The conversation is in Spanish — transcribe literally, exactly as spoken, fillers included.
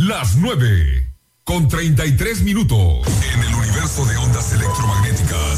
Las nueve con treinta y tres minutos. En el universo de ondas electromagnéticas